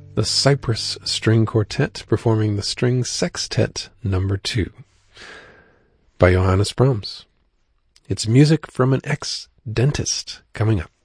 the Cypress String Quartet performing the String Sextet No. 2 by Johannes Brahms. It's music from an ex-dentist coming up.